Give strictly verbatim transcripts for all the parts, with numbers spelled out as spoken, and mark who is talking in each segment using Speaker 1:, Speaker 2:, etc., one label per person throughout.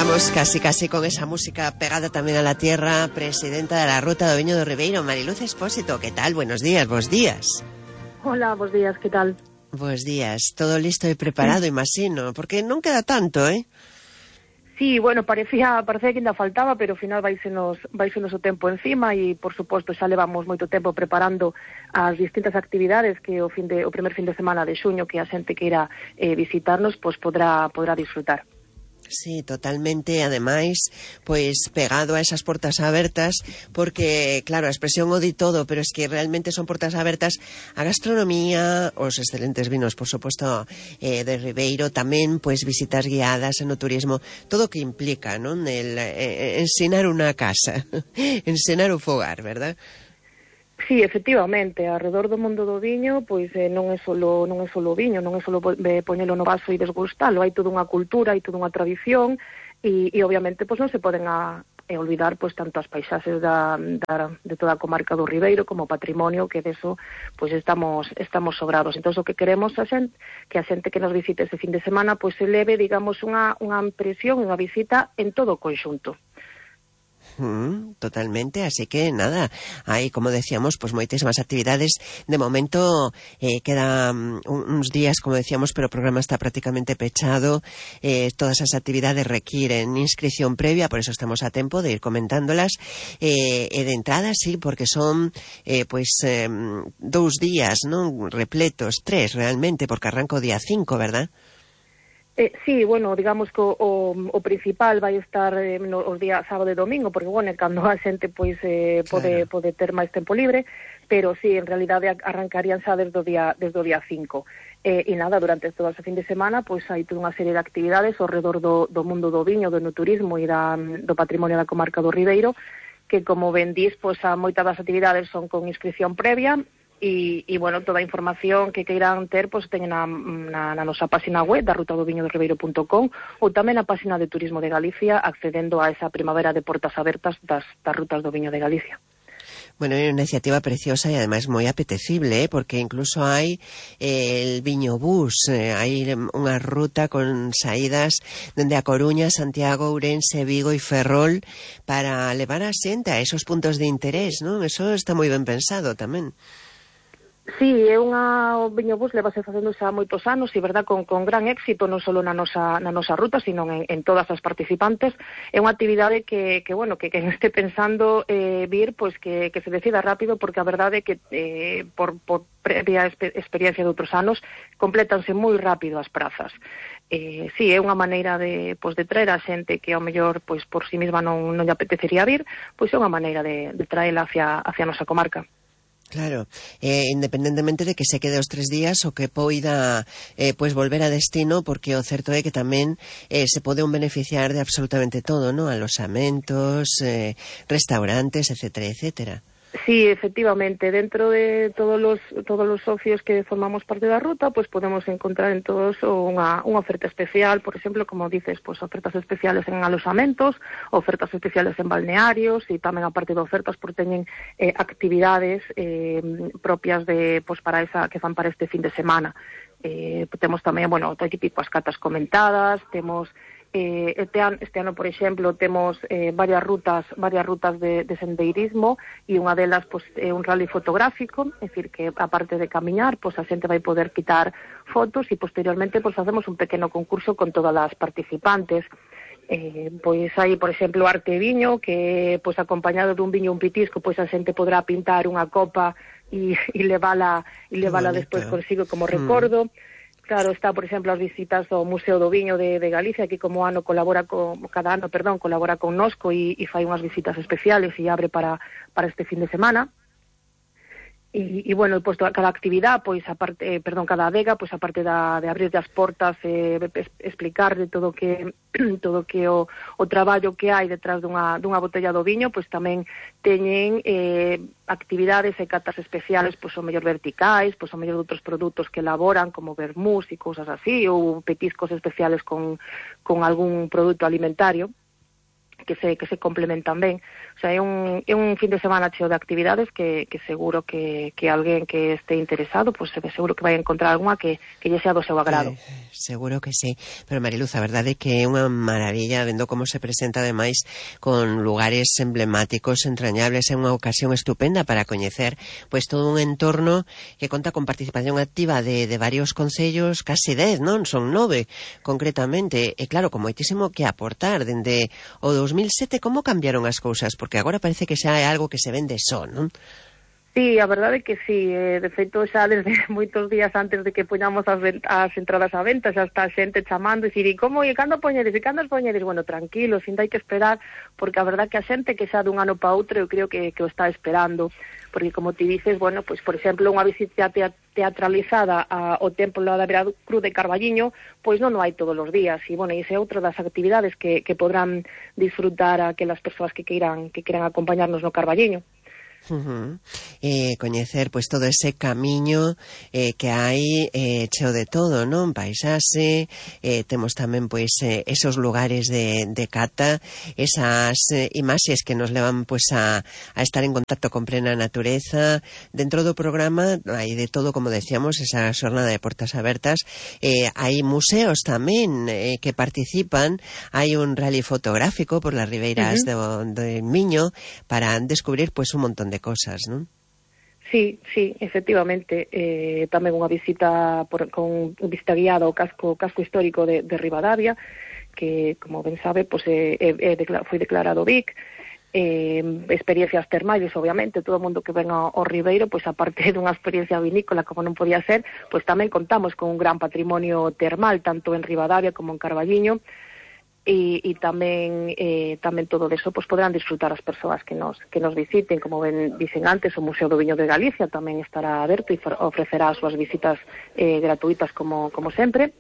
Speaker 1: Estamos casi casi con esa música pegada también a la tierra. Presidenta de la Ruta do Viño do Ribeiro, Mariluz Expósito. ¿Qué tal? Buenos días, bos días.
Speaker 2: Hola, bos días, ¿qué tal?
Speaker 1: Bos días. Todo listo e preparado, sí. Imagino, porque non queda tanto, eh?
Speaker 2: Sí, bueno, parecía, parecía que ainda faltaba, pero ao final vaisenos, vaisenos o tempo encima e, por suposto, xa levamos moito tempo preparando as distintas actividades que o fin de, o primer fin de semana de xuño que a xente que irá eh, visitarnos, pois podrá, podrá disfrutar.
Speaker 1: Sí, totalmente, ademais, pois pegado a esas portas abertas, porque, claro, a expresión o di todo, pero es que realmente son portas abertas a gastronomía, os excelentes vinos, por suposto, eh, de Ribeiro, tamén, pois, visitas guiadas en o turismo, todo o que implica, non? El eh, ensinar unha casa, ensinar o fogar, verdad?
Speaker 2: Sí, efectivamente, alrededor do mundo do viño, pois eh, non é solo non é solo o viño, non é solo eh, poñelo no vaso e desgustalo, hai toda unha cultura, hai toda unha tradición e, e obviamente pois non se poden a, a olvidar pois tanto as paisaxes da, da de toda a comarca do Ribeiro como o patrimonio, que deso pois estamos estamos sobrados. Entón o que queremos a xente, que a xente que nos visite este fin de semana pois se leve, digamos, unha unha impresión, unha visita en todo o conxunto.
Speaker 1: Mm, totalmente, así que nada, hai, como decíamos, pues moitísimas actividades. De momento eh, quedan uns días, como decíamos, pero o programa está prácticamente pechado. Eh, todas as actividades requieren inscripción previa, por eso estamos a tempo de ir comentándolas. Eh, e de entrada, sí, porque son eh, pues eh, dous días, non? Repletos, tres realmente, porque arranca o día cinco, verdad?
Speaker 2: Eh, sí, bueno, digamos que o, o, o principal vai estar eh, no, os días sábado e domingo, porque, bueno, cando a xente pois eh, pode, claro. pode ter máis tempo libre, pero sí, en realidade arrancarían xa desde o día, desde o día cinco. Eh, e nada, durante todo ese fin de semana, pois hai toda unha serie de actividades ao redor do, do mundo do viño, do enoturismo e da, do patrimonio da comarca do Ribeiro, que, como ben dís, pois a moitas das actividades son con inscripción previa. E, e, bueno, toda a información que queiran ter, pois teñen na, na, na nosa página web da ruta do viño do ribeiro punto com ou tamén na página de Turismo de Galicia, accedendo a esa primavera de portas abertas das, das rutas do viño de Galicia.
Speaker 1: Bueno, é unha iniciativa preciosa e ademais moi apetecible, eh, porque incluso hai eh, el viño bus, eh, hai unha ruta con saídas dende a Coruña, Santiago, Ourense, Vigo e Ferrol para levar a xente a esos puntos de interés, non? Eso está moi ben pensado tamén.
Speaker 2: Sí, é unha, o viño bus levase facendo xa moitos anos e, verdad, con, con gran éxito non só na nosa, na nosa ruta, sino en, en todas as participantes. É unha actividade que, que bueno, que quen este pensando eh, vir, pois que, que se decida rápido, porque a verdade é que eh, por, por previa exper- experiencia de outros anos complétanse moi rápido as prazas. Eh, sí, é unha maneira de, pois, de traer a xente que ao mellor pois, por si mesma non, non lle apetecería vir, pois é unha maneira de, de traela hacia, hacia a nosa comarca.
Speaker 1: Claro, eh, independentemente de que se quede os tres días o que poida eh, pues volver a destino, porque o certo é que tamén eh, se pode un beneficiar de absolutamente todo, ¿no? Alosamentos, eh, restaurantes, etcétera, etcétera.
Speaker 2: Sí, efectivamente, dentro de todos los todos los socios que formamos parte da ruta, pues podemos encontrar en todos unha, unha oferta especial, por exemplo, como dices, pues ofertas especiales en alosamentos, ofertas especiales en balnearios e tamén aparte de ofertas por teñen eh, actividades eh, propias de pues para esa que fan para este fin de semana. Eh, temos tamén, bueno, todo típico as catas comentadas, temos Eh, este, an, este ano, por exemplo, temos eh, varias rutas varias rutas de, de sendeirismo e unha delas pues, é un rally fotográfico, é dicir, que aparte de camiñar, pues, a xente vai poder quitar fotos e posteriormente pues, facemos un pequeno concurso con todas as participantes. Eh, pois hai, por exemplo, arte viño, que pois acompañado dun viño un pitisco, pois a xente podrá pintar unha copa e, e levala, e levala despois consigo como mm. recordo. Claro, está, por exemplo, as visitas ao Museo do Viño de, de Galicia, que como ano colabora con, cada ano, perdón, colabora con Nosco e, e fai unhas visitas especiales e abre para, para este fin de semana. E, e bueno, pois cada actividade, pois aparte, eh, perdón, cada adega, pois aparte da, de abrir as portas, eh, explicar de todo que todo que o, o traballo que hai detrás dunha, dunha botella do viño, pois tamén teñen eh, actividades e catas especiales, pois o mellor verticais, pois o mellor de outros produtos que elaboran, como vermús e cousas así, ou petiscos especiales con, con algún produto alimentario, que se que se complementan ben. O sea, é un, é un fin de semana cheo de actividades que, que seguro que, que alguén que este interesado, pues seguro que vai encontrar algunha que, que lle sea do seu agrado.
Speaker 1: Eh, seguro que sí. Pero Mariluz, a verdade é que é unha maravilla vendo como se presenta ademais con lugares emblemáticos, entrañables, é unha ocasión estupenda para coñecer pois todo un entorno que conta con participación activa de, de varios concellos, casi dez, non? Son nove, concretamente. E claro, con moitísimo que aportar. Dende o dos mil sete, como cambiaron as cousas? Porque agora parece que xa é algo que se vende só, non?
Speaker 2: Sí, a verdade é que sí, eh, de feito xa desde moitos días antes de que poñamos as, as entradas á venta xa está a xente chamando e dicir, e como, e cando poñedes, e cando os poñedes? Bueno, tranquilo, sin hai que esperar, porque a verdade que a xente que xa dun ano para outro eu creo que, que o está esperando, porque como ti dices, bueno, pois por exemplo, unha visita teatralizada ao Templo da Vera Cruz de Carballiño, pois non o hai todos os días, e bueno, esa é outra das actividades que, que podrán disfrutar aquelas persoas que queiran, que queiran acompañarnos no Carballiño.
Speaker 1: Uh-huh. Eh, coñecer pois todo ese camiño eh, que hai eh, cheo de todo, non? Paisase, eh, temos tamén pois eh, esos lugares de, de cata, esas eh, imaxes que nos levan pois a, a estar en contacto con plena natureza. Dentro do programa hai de todo, como decíamos, esa xornada de portas abertas. Eh, hai museos tamén eh, que participan, hai un rally fotográfico por las ribeiras uh-huh. do, do Miño para descubrir pois un montón de cosas, non?
Speaker 2: Sí, sí, efectivamente, eh, tamén unha visita por, con vista guiada ao casco, casco histórico de, de Ribadavia, que, como ben sabe, pues, eh, eh, decla- foi declarado V I C, eh, experiencias termais, obviamente, todo o mundo que ven ao, ao Ribeiro, pois pues, aparte dunha experiencia vinícola, como non podía ser, pois pues, tamén contamos con un gran patrimonio termal, tanto en Ribadavia como en Carballiño, e, e tamén eh, tamén todo deso pues, poderán disfrutar as persoas que nos que nos visiten, como ben dicen antes, o Museo do Viño de Galicia tamén estará aberto e ofrecerá as súas visitas eh, gratuitas como, como sempre.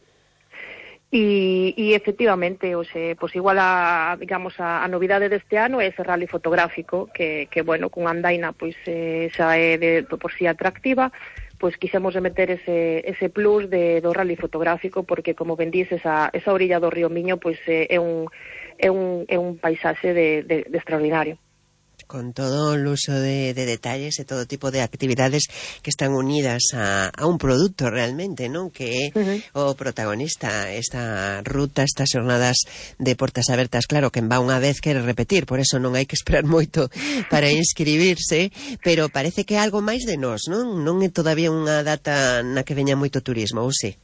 Speaker 2: E, e efectivamente, oxe, pues igual a, digamos, a, a novidade deste ano é ese rally fotográfico que, que bueno, cunha andaina pois eh, xa é de, por si atractiva, pois quixemos meter ese, ese plus de, do rally fotográfico, porque como ben dices, esa, esa orilla do río Miño pois é, é, un, é, un, é un paisaxe de, de, de extraordinario.
Speaker 1: Con todo o uso de, de detalles e todo tipo de actividades que están unidas a, a un produto realmente, non? Que é uh-huh. o protagonista, esta ruta, estas xornadas de portas abertas. Claro, quen va unha vez quere repetir, por eso non hai que esperar moito para inscribirse, pero parece que é algo máis de nós, non? Non é todavía unha data na que veña moito turismo, ou si?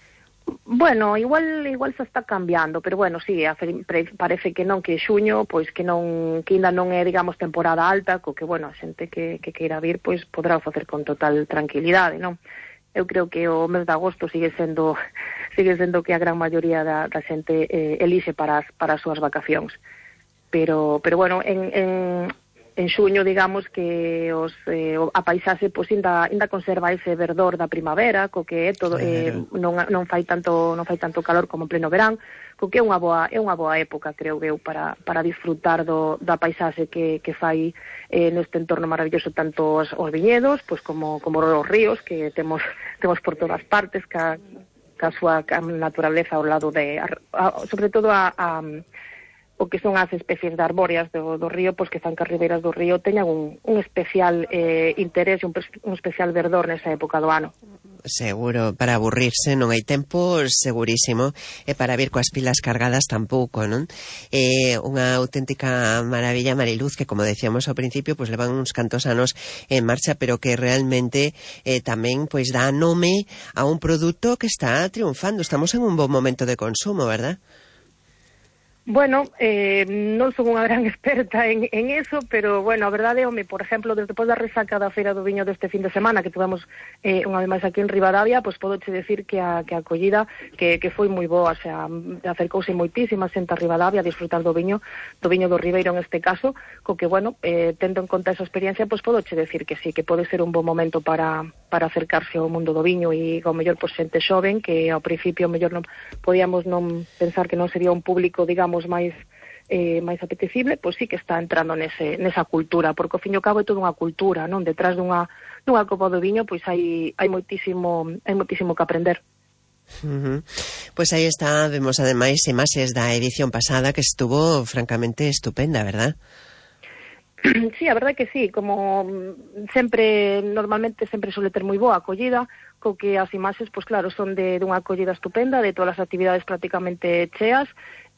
Speaker 2: Bueno, igual igual se está cambiando, pero bueno, sí, parece que non, que xuño, pois que non, que ainda non é, digamos, temporada alta, co que, bueno, a xente que, que queira vir, pois podrá facer con total tranquilidade, non? Eu creo que o mes de agosto sigue sendo sigue sendo que a gran maioría da, da xente eh, elixe para as, para as súas vacacións. Pero, pero bueno, en, en en xuño, digamos, que os, eh, a paisaxe pois ainda, ainda conserva ese verdor da primavera, co que é todo, eh, non, non fai tanto non fai tanto calor como en pleno verán, co que é unha boa é unha boa época, creo eu, para, para disfrutar do, da paisaxe que, que fai eh, neste entorno maravilloso, tanto os, os viñedos, pois como, como os ríos, que temos temos por todas partes, ca, ca súa ca naturaleza ao lado de, a, a, sobre todo a, a o que son as especies de arbóreas do, do río, pois que fan que as ribeiras do río teñan un, un especial eh, interés e un, un especial verdor nesa época do ano.
Speaker 1: Seguro, para aburrirse non hai tempo, segurísimo, e para vir coas pilas cargadas tampouco, non? É unha auténtica maravilla, Mariluz, que como decíamos ao principio, pois levan uns cantos anos en marcha, pero que realmente eh, tamén pois dá nome a un produto que está triunfando. Estamos en un bon momento de consumo, verdad?
Speaker 2: Bueno, eh, non son unha gran experta en, en eso, pero, bueno, a verdade, home, por exemplo, despois da resaca da Feira do Viño deste fin de semana, que tivemos eh, unha vez máis aquí en Ribadavia, pois podoche decir que a, que a acollida que, que foi moi boa, o sea, acercouse moitísima xente a Ribadavia a disfrutar do viño, do viño do Ribeiro en este caso, co que, bueno, eh, tendo en conta esa experiencia, pois podoche decir que sí, que pode ser un bon momento para, para acercarse ao mundo do viño e, ao mellor, pois xente xoven, que ao principio, ao mellor, non podíamos non pensar que non sería un público, digamos, máis eh, máis apetecible, pois sí que está entrando nese, nesa cultura, porque ao fin e ao cabo é toda unha cultura, non? Detrás dunha, dunha copa do viño, pois hai, hai moitísimo hai moitísimo que aprender.
Speaker 1: Uh-huh. Pues aí está, vemos ademais imaxes da edición pasada que estuvo francamente estupenda, verdad?
Speaker 2: Sí, a verdade que sí, como sempre, normalmente sempre suele ter moi boa acollida, co que as imaxes, pois claro, son de dunha acollida estupenda, de todas as actividades prácticamente cheas,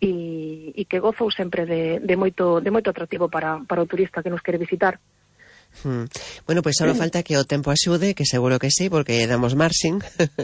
Speaker 2: e, e que gozou sempre de, de, moito, de moito atractivo para, para o turista que nos quere visitar.
Speaker 1: Hmm. Bueno, pois pues só falta que o tempo axude, que seguro que sí, porque damos marxing.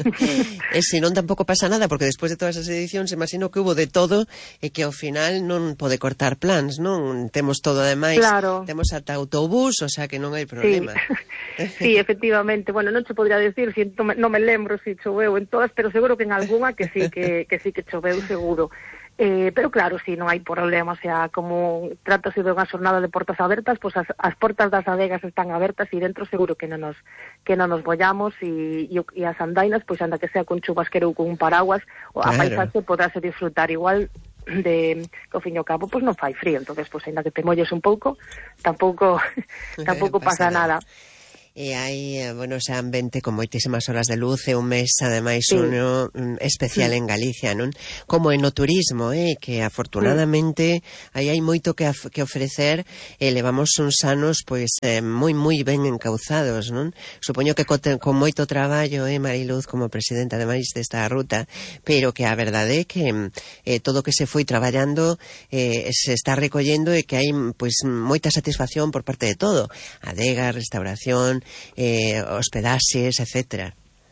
Speaker 1: E se non tampouco pasa nada, porque despois de todas as edicións imagino que hubo de todo e que ao final non pode cortar plans, non? Temos todo ademais,
Speaker 2: claro.
Speaker 1: Temos ata autobús, o sea que non hai problema.
Speaker 2: Sí, sí, efectivamente. Bueno, non che podría decir, si non me, non me lembro se si choveu en todas, pero seguro que en algunha que sí, que, que sí que choveu seguro. Eh, pero claro, si sí, non hai problema, o sea, como trátase de unha xornada de portas abertas, pois pues as, as portas das adegas están abertas e dentro seguro que non nos que non nos bollamos e, e, e as andainas, pois pues, anda que sea con chubasquero ou con un paraguas, claro. A paisaxe podrase disfrutar igual de que ao fin e ao cabo pois pues, non fai frío, entonces pois pues, ainda que te molles un pouco, tampouco tampouco pasa, pasa nada.
Speaker 1: E hai, bueno, xa ambiente con moitísimas horas de luz e un mes, ademais, sí. uno especial en Galicia, non? Como en o turismo, eh? Que afortunadamente sí. aí hai moito que, que ofrecer e levamos uns anos, pois, eh, moi, moi ben encauzados, non? Supoño que co, con moito traballo, eh, Mariluz, como presidenta, ademais, desta ruta, pero que a verdade é que eh, todo o que se foi traballando eh, se está recollendo e que hai, pois, moita satisfacción por parte de todo. Adegas, restauración, Eh, hospedaxes, etcétera.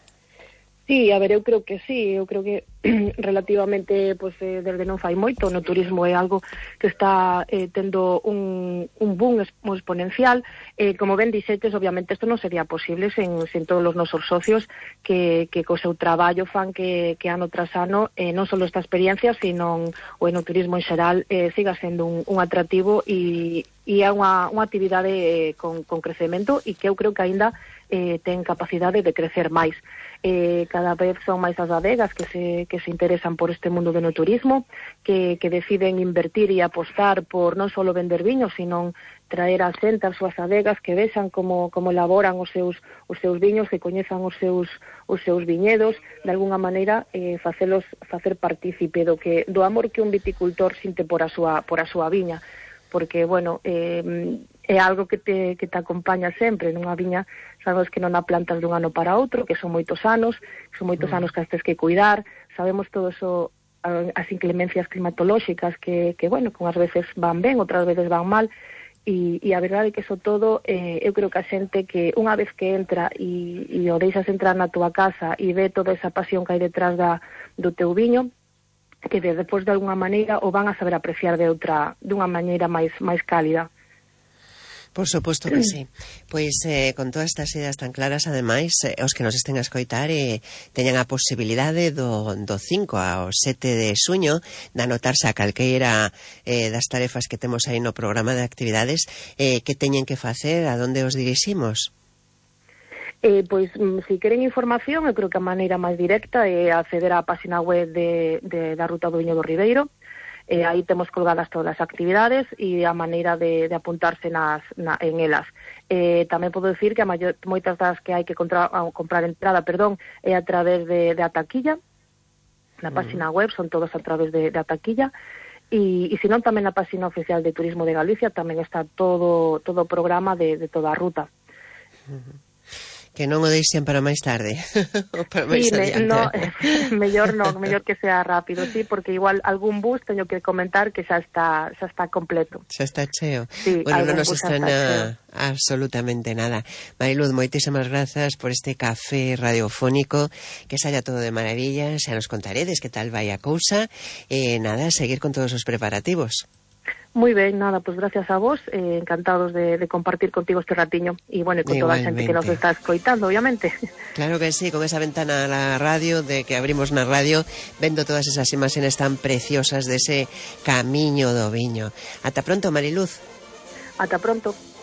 Speaker 2: Sí, a ver, eu creo que sí, eu creo que relativamente, pues, eh, desde non fai moito, no turismo é algo que está eh, tendo un, un boom exponencial, eh, como ben dixetes, obviamente isto non sería posible sen, sen todos os nosos socios que, que co seu traballo fan que, que ano tras ano, eh, non só esta experiencia, sino o no turismo en xeral eh, siga sendo un, un atractivo e, e é unha, unha actividade eh, con, con crecemento e que eu creo que aínda eh, ten capacidade de crecer máis. Eh, cada vez son máis as adegas que se, que se interesan por este mundo do no turismo, que, que deciden invertir e apostar por non só vender viños, sino traer a xente as súas adegas, que vexan como, como elaboran os seus, os seus viños, que coñezan os seus, os seus viñedos, de alguna maneira eh, facelos, facer partícipe do, que, do amor que un viticultor sinte por a súa, por a súa viña, porque, bueno, eh, é algo que te, que te acompaña sempre nunha viña, sabes que non a plantas dun ano para outro, que son moitos anos, que son moitos mm. anos que as tes que cuidar, sabemos todo eso, as inclemencias climatolóxicas que, que bueno, que unhas veces van ben, outras veces van mal, e, e a verdade é que eso todo, eh, eu creo que a xente que unha vez que entra e, e o deixas entrar na túa casa e ve toda esa pasión que hai detrás da, do teu viño, que de, depois de alguna maneira o van a saber apreciar de outra, dunha maneira máis máis cálida.
Speaker 1: Por suposto que sí. Pois eh, con todas estas ideas tan claras, ademais, eh, os que nos estén a escoitar eh, teñan a posibilidade do, do cinco ao sete de xuño de anotarse a calqueira eh, das tarefas que temos aí no programa de actividades, eh, que teñen que facer, a donde os diriximos?
Speaker 2: Eh, pois, se queren información, eu creo que a maneira máis directa é acceder á página web de, de, da Ruta do Viño do Ribeiro. Eh, aí temos colgadas todas as actividades e a maneira de, de apuntarse nas, na, en elas. Eh, tamén podo dicir que a maior, moitas das que hai que contra, a, comprar entrada, perdón, é a través de, de a taquilla, na página web, son todas a través de, de a taquilla, e, e senón tamén na página oficial de Turismo de Galicia tamén está todo todo o programa de, de toda a ruta.
Speaker 1: Uh-huh. Que non o deixen para máis tarde. Ou para máis
Speaker 2: sí, me,
Speaker 1: adiante.
Speaker 2: No, mellor non, mellor que sea rápido, sí, porque igual algún bus teño que comentar que xa está xa está completo.
Speaker 1: Xa está cheo.
Speaker 2: Sí,
Speaker 1: bueno, non nos estrena absolutamente nada. Mariluz, moitísimas grazas por este café radiofónico, que saia todo de maravilla, xa nos contaredes que tal vai a cousa, e nada, seguir con todos os preparativos.
Speaker 2: Moi ben, nada, pues gracias a vos, eh, encantados de, de compartir contigo este ratiño e, bueno, con toda a xente que nos está escoitando, obviamente.
Speaker 1: Claro que sí, con esa ventana a la radio, de que abrimos na radio, vendo todas esas imaxes tan preciosas dese camiño do viño. Ata pronto, Mariluz.
Speaker 2: Ata pronto.